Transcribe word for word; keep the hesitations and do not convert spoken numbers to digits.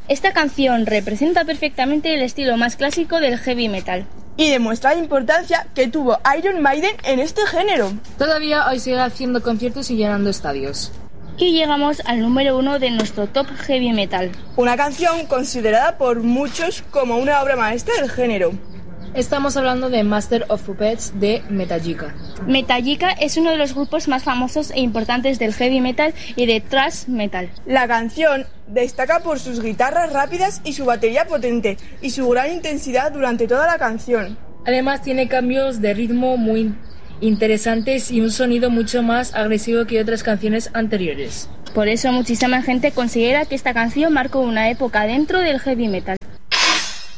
Esta canción representa perfectamente el estilo más clásico del heavy metal. Y demuestra la importancia que tuvo Iron Maiden en este género. Todavía hoy sigue haciendo conciertos y llenando estadios. Y llegamos al número uno de nuestro top heavy metal. Una canción considerada por muchos como una obra maestra del género. Estamos hablando de Master of Puppets de Metallica. Metallica es uno de los grupos más famosos e importantes del heavy metal y de thrash metal. La canción destaca por sus guitarras rápidas y su batería potente y su gran intensidad durante toda la canción. Además tiene cambios de ritmo muy interesantes y un sonido mucho más agresivo que otras canciones anteriores. Por eso muchísima gente considera que esta canción marcó una época dentro del heavy metal.